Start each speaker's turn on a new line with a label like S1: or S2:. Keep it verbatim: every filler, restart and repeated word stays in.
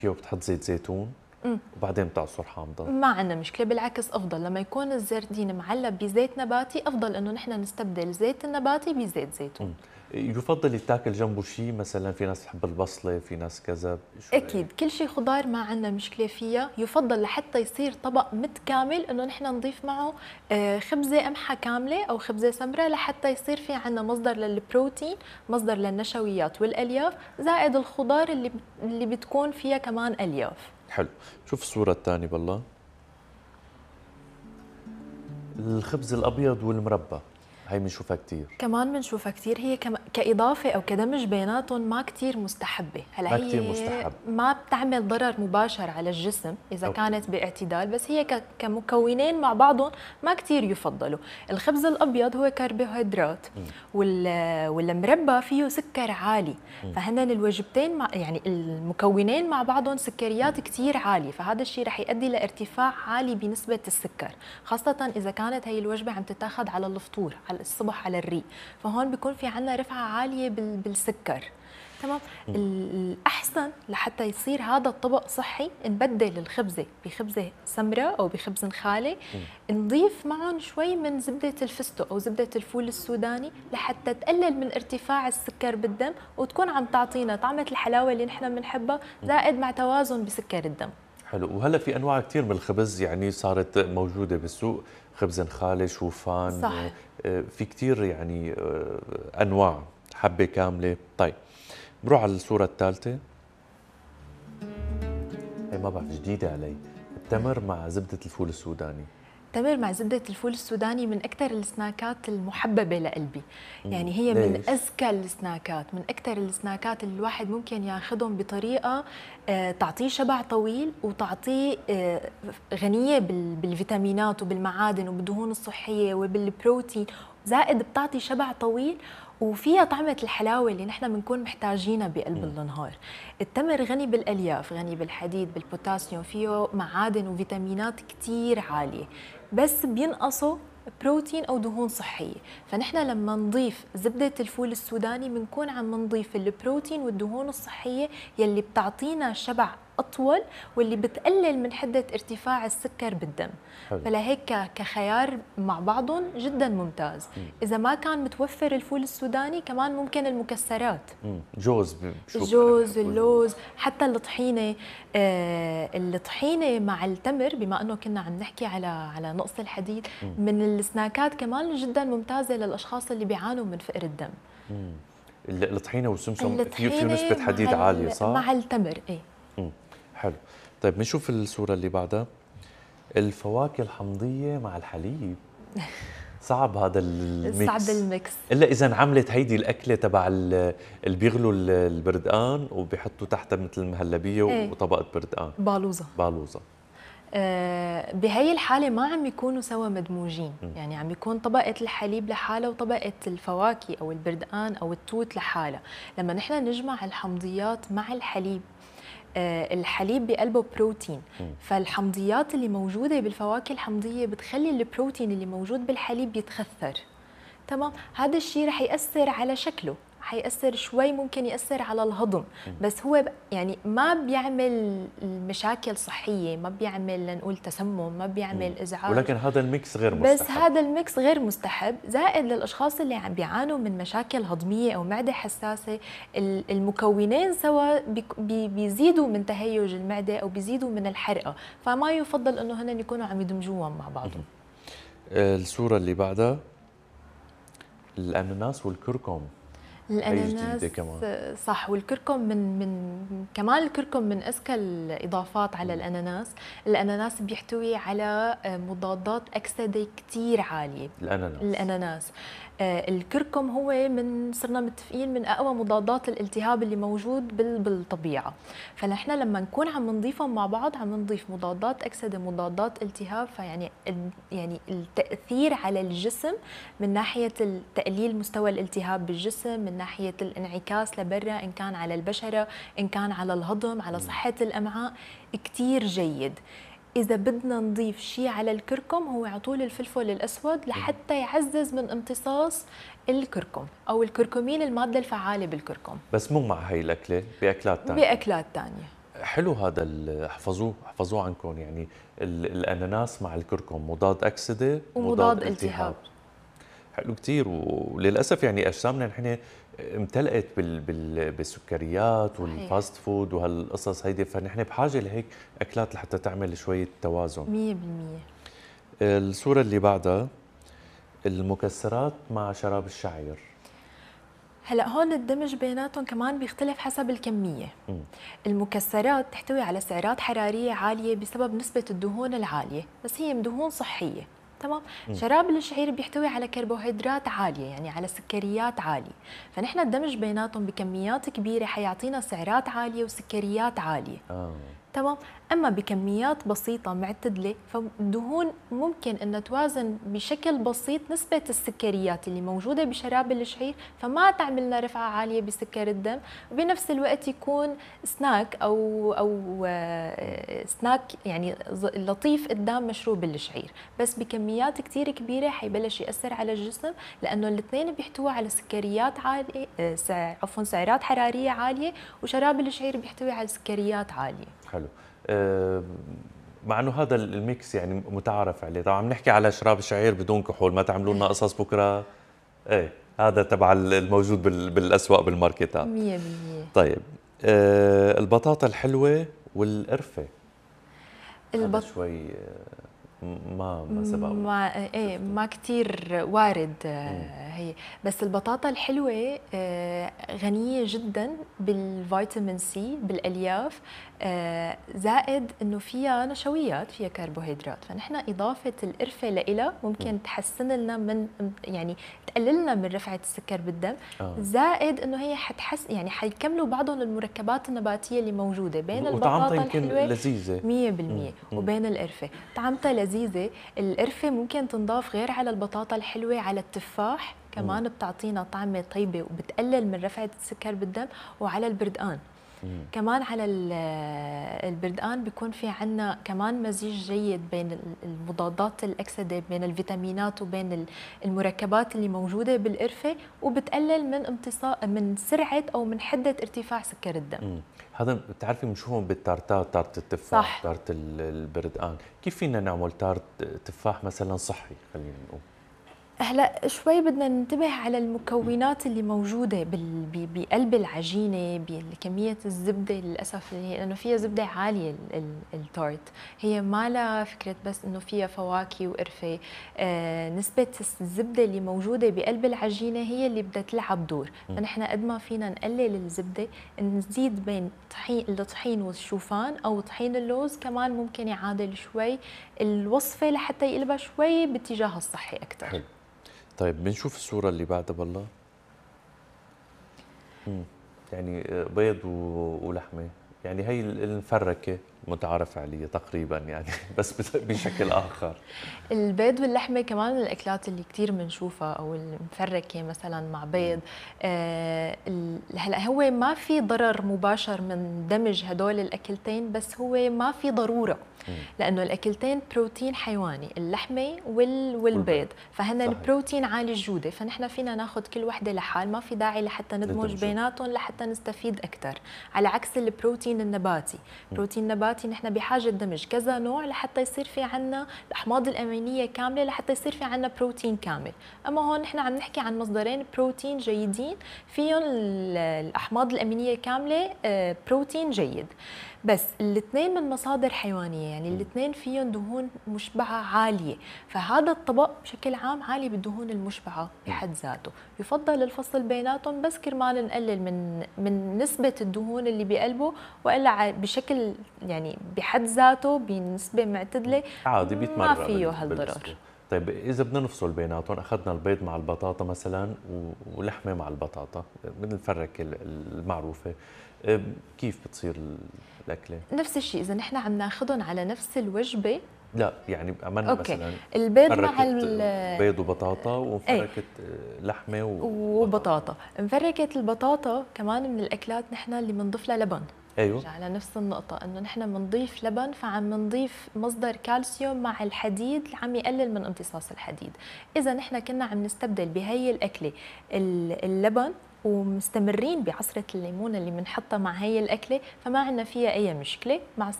S1: وبتحط زيت زيتون
S2: مم.
S1: وبعدين بتعصر حامضه.
S2: ما عندنا مشكله، بالعكس افضل لما يكون الزردين معلب بزيت نباتي، افضل انه نحن نستبدل زيت النباتي بزيت زيتون.
S1: مم. يفضل يتاكل جنبه شيء، مثلا في ناس تحب البصله، في ناس كذا، شو رأيك؟
S2: اكيد كل شيء خضار ما عندنا مشكله فيها، يفضل لحتى يصير طبق متكامل انه نحن نضيف معه آه، خبزه قمحه كامله او خبزه سمراء، لحتى يصير في عندنا مصدر للبروتين، مصدر للنشويات والالياف، زائد الخضار اللي اللي بتكون فيها كمان الياف.
S1: حلو. شوف الصوره الثانيه بالله، الخبز الابيض والمربى، هي بنشوفها كثير.
S2: كمان بنشوفها كثير، هي كم... كإضافة أو كدمج بيناتهم ما كثير مستحبة. هلا
S1: ما
S2: هي
S1: كتير مستحب.
S2: ما بتعمل ضرر مباشر على الجسم إذا
S1: أوكي.
S2: كانت باعتدال، بس هي ك... كمكونين مع بعضهم ما كثير يفضلوا. الخبز الأبيض هو كربوهيدرات، وال... والمربى فيه سكر عالي، فهن الوجبتين مع... يعني المكونين مع بعضهم سكريات كثير عالية، فهذا الشيء رح يؤدي لارتفاع عالي بنسبة السكر، خاصة إذا كانت هي الوجبة عم تتاخذ على الفطور على الصبح على الريق، فهون بيكون في عندنا رفعة عالية بالسكر. تمام. الأحسن لحتى يصير هذا الطبق صحي نبدل الخبزة بخبزة سمراء أو بخبز نخالي، نضيف معهم شوي من زبدة الفستق أو زبدة الفول السوداني لحتى تقلل من ارتفاع السكر بالدم، وتكون عم تعطينا طعمة الحلاوة اللي نحن بنحبها، زائد مع توازن بسكر الدم.
S1: حلو. وهلا في انواع كثير من الخبز يعني صارت موجوده بالسوق، خبز نخاله، شوفان،
S2: صح.
S1: في كثير يعني انواع، حبه كامله. طيب بروح على الصوره الثالثه، هي ما بعرف جديده علي، التمر مع زبده الفول السوداني.
S2: تمر مع زبدة الفول السوداني من أكثر السناكات المحببة لقلبي، يعني هي
S1: ليش؟
S2: من أذكى السناكات، من أكثر السناكات اللي الواحد ممكن ياخذهم بطريقة آه، تعطيه شبع طويل، وتعطيه آه، غنية بالفيتامينات وبالمعادن وبالدهون الصحية وبالبروتين، زائد بتعطي شبع طويل، وفيها طعمة الحلاوة اللي نحن بنكون محتاجينها بقلب النهار. التمر غني بالألياف، غني بالحديد، بالبوتاسيوم، فيه معادن وفيتامينات كتير عالية، بس بينقصوا بروتين أو دهون صحية، فنحن لما نضيف زبدة الفول السوداني بنكون عم نضيف البروتين والدهون الصحية يلي بتعطينا شبع أطول، واللي بتقلل من حدة ارتفاع السكر بالدم.
S1: حلو.
S2: فلهيك كخيار مع بعضهم جدا ممتاز. م. إذا ما كان متوفر الفول السوداني كمان ممكن المكسرات،
S1: م. جوز،
S2: الجوز، اللوز، حتى الطحينة. آه الطحينة مع التمر، بما أنه كنا عم نحكي على على نقص الحديد، م. من السناكات كمان جدا ممتازة للأشخاص اللي بيعانوا من فقر الدم.
S1: م. الطحينة والسمسم فيه فيه نسبة حديد عالية، صح؟
S2: مع التمر ايه.
S1: م. حلو. طيب بنشوف الصورة اللي بعدها، الفواكه الحمضية مع الحليب. صعب هذا الميكس.
S2: صعب الميكس،
S1: الا اذا انعملت هيدي الاكله تبع اللي بيغلوا البردقان وبيحطوا تحتها مثل المهلبيه
S2: ايه؟
S1: وطبقه بردقان،
S2: بالوزه.
S1: بالوزه.
S2: آه بهي الحاله ما عم يكونوا سوا مدموجين، م. يعني عم يكون طبقه الحليب لحالها وطبقه الفواكه او البردقان او التوت لحالها. لما نحن نجمع الحمضيات مع الحليب، الحليب بقلبه بروتين، فالحمضيات اللي موجوده بالفواكه الحمضيه بتخلي البروتين اللي موجود بالحليب يتخثر. تمام. هذا الشيء رح ياثر على شكله، حيأثر شوي، ممكن يأثر على الهضم، بس هو يعني ما بيعمل مشاكل صحية، ما بيعمل لنقول تسمم، ما بيعمل إزعاج،
S1: ولكن هذا الميكس غير مستحب.
S2: بس هذا الميكس غير مستحب. زائد للأشخاص اللي عم بيعانوا من مشاكل هضمية أو معدة حساسة، المكونين سوا بيزيدوا من تهيج المعدة أو بيزيدوا من الحرقة، فما يفضل أنه هن يكونوا عم يدمجوهم مع بعضهم.
S1: الصورة اللي بعدها، الأناناس والكركم.
S2: الاناناس كمان. صح، والكركم من من كمان الكركم من اذكى الاضافات على الاناناس. الاناناس بيحتوي على مضادات اكسده كثير عاليه.
S1: الاناناس
S2: الاناناس الكركم هو من صرنا متفقين من اقوى مضادات الالتهاب اللي موجود بالطبيعه، فنحن لما نكون عم نضيفهم مع بعض عم نضيف مضادات اكسده، مضادات التهاب، فيعني يعني التاثير على الجسم من ناحيه تقليل مستوى الالتهاب بالجسم، من ناحيه الانعكاس لبرا، ان كان على البشره، ان كان على الهضم، على صحه الامعاء، كثير جيد. إذا بدنا نضيف شيء على الكركم هو عطول الفلفل الأسود لحتى يعزز من امتصاص الكركم أو الكركمين، المادة الفعالة بالكركم.
S1: بس مو مع هي الأكلة، بأكلات ثانية.
S2: بأكلات ثانية.
S1: حلو هذا ال- احفظوه احفظوه عنكم يعني ال- الاناناس مع الكركم مضاد اكسده
S2: ومضاد التهاب.
S1: حلو كثير. وللاسف يعني اجسامنا نحن امتلأت بال بال بالسكريات
S2: صحيح.
S1: والفاست فود وهالقصص هيدي، فنحن بحاجه لهيك اكلات لحتى تعمل شويه توازن.
S2: مية بالمية.
S1: الصوره اللي بعدها المكسرات مع شراب الشعير.
S2: هلا هون الدمج بيناتهم كمان بيختلف حسب الكميه.
S1: م.
S2: المكسرات تحتوي على سعرات حراريه عاليه بسبب نسبه الدهون العاليه، بس هي دهون صحيه. تمام.
S1: م.
S2: شراب الشعير بيحتوي على كربوهيدرات عاليه، يعني على سكريات عاليه، فنحن الدمج بيناتهم بكميات كبيره حيعطينا سعرات عاليه وسكريات عاليه.
S1: آه.
S2: تمام. اما بكميات بسيطه معتدله فالدهون ممكن ان توازن بشكل بسيط نسبه السكريات اللي موجوده بشراب الشعير، فما تعملنا رفعه عاليه بسكر الدم، وبنفس الوقت يكون سناك او او آه، سناك يعني ز- لطيف قدام مشروب الشعير، بس بكميات كثير كبيره حيبلش ياثر على الجسم، لانه الاثنين بيحتووا على سكريات عاليه، آه، سع- عفوا سعرات حراريه عاليه، وشراب الشعير بيحتوي على سكريات عاليه.
S1: حلو. أه مع انه هذا الميكس يعني متعارف عليه، طبعا عم نحكي على شراب الشعير بدون كحول، ما تعملوا لنا قصص بكره. ايه هذا تبع الموجود بال- بالاسواق بالماركتات.
S2: مية بالمية.
S1: طيب أه البطاطا الحلوه والقرفه.
S2: البط...
S1: هذا شوي آه، ما ما سبق
S2: ما ايه ما كثير وارد آه، هي، بس البطاطا الحلوه آه، غنيه جدا بالفيتامين سي بالالياف، آه، زائد انه فيها نشويات، فيها كربوهيدرات، فنحن اضافه القرفه لها ممكن تحسن لنا من يعني تقلل لنا من رفعه السكر بالدم.
S1: آه.
S2: زائد انه هي حتحس يعني حيكملوا بعضهم المركبات النباتيه اللي موجوده بين
S1: وطعمتها
S2: البطاطا
S1: يمكن
S2: الحلوه
S1: لذيذه.
S2: مية بالمية
S1: مم.
S2: وبين القرفة. طعمتها لذيذة. القرفة ممكن تنضاف غير على البطاطا الحلوة على التفاح، كمان بتعطينا طعمة طيبة وبتقلل من رفعة السكر بالدم، وعلى البردقان.
S1: مم.
S2: كمان على ال- البردقان بيكون في عنا كمان مزيج جيد بين المضادات الأكسدة، بين الفيتامينات وبين ال- المركبات اللي موجودة بالقرفة، وبتقلل من امتصاص من سرعة أو من حدة ارتفاع سكر الدم.
S1: مم. هذا بتعرفي بنشوفهم بالتارتات، تارت التفاح،
S2: صح.
S1: تارت ال- البردقان. كيف فينا نعمل تارت تفاح مثلا صحي خلينا نقول؟
S2: هلا شوي بدنا ننتبه على المكونات اللي موجوده بال- ب- بقلب العجينه، بكميه الزبده للاسف، اللي هي لانه فيها زبده عاليه ال- ال- التورت، هي ما لها فكره بس انه فيها فواكه وقرفه، آه نسبه الزبده اللي موجوده بقلب العجينه هي اللي بدها تلعب دور، فنحن قد ما فينا نقلل الزبده، نزيد بين طحين الطحين والشوفان او طحين اللوز، كمان ممكن يعادل شوي الوصفه لحتى يقلبها شوي باتجاه الصحي اكثر.
S1: حلو. طيب بنشوف الصورة اللي بعدها بالله. مم. يعني بيض و- ولحمة، يعني هي المفركة متعارف عليها تقريبا يعني بس بت- بشكل آخر.
S2: البيض واللحمة كمان من الأكلات اللي كتير بنشوفها، أو المفركة مثلا مع بيض. آه ال- هلا هو ما في ضرر مباشر من دمج هدول الأكلتين، بس هو ما في ضرورة، لأنه الأكلتين بروتين حيواني، اللحمة وال والبيض، فهن
S1: صحيح.
S2: البروتين عالي الجودة، فنحن فينا ناخذ كل وحدة لحال، ما في داعي لحتى ندمج
S1: ندمجهم.
S2: بيناتهم لحتى نستفيد أكثر، على عكس البروتين النباتي. البروتين النباتي نحن بحاجة دمج كذا نوع لحتى يصير في عنا الأحماض الأمينية كاملة، لحتى يصير في عنا بروتين كامل. أما هون نحن عم نحكي عن مصدرين بروتين جيدين فيهم ال- الأحماض الأمينية كاملة، آه، بروتين جيد، بس الاثنين من مصادر حيوانيه، يعني الاثنين فيهم دهون مشبعه عاليه، فهذا الطبق بشكل عام عالي بالدهون المشبعه بحد ذاته، يفضل الفصل بيناتهم بس كرمال نقلل من من نسبه الدهون اللي بقلبه، والا ع- بشكل يعني بحد ذاته بنسبه معتدله
S1: عادي بيتمرق
S2: ما فيه
S1: بال-
S2: هالضرر.
S1: بالأسبوع. طيب إذا بدنا نفصل بيناتهم، أخذنا البيض مع البطاطا مثلا و- ولحمة مع البطاطا من الفركة ال- المعروفة، أم، كيف بتصير ال- الأكلة؟
S2: نفس الشيء اذا نحن عم ناخذهم على نفس الوجبه.
S1: لا يعني عملنا
S2: أوكي.
S1: مثلا
S2: البيض مع
S1: فركة
S2: ال-
S1: بيض وبطاطا وفركة لحمة و-
S2: وبطاطا. مفركة البطاطا كمان من الأكلات نحن اللي بنضيف لها لبن.
S1: ايوه
S2: على نفس النقطة، إنه نحن بنضيف لبن، فعم نضيف مصدر كالسيوم مع الحديد اللي عم يقلل من امتصاص الحديد. إذا نحن كنا عم نستبدل بهي الأكلة ال- اللبن ومستمرين بعصرة الليمون اللي بنحطها مع هي الأكلة، فما عندنا فيها أي مشكلة. مع